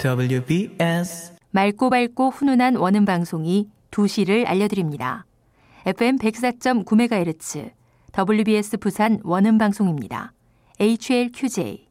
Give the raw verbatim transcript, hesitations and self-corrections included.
더블유비에스 맑고 밝고 훈훈한 원음 방송이 두 시를 알려드립니다. 에프엠 백사 점 구 메가헤르츠 더블유비에스 부산 원음 방송입니다. 에이치엘큐제이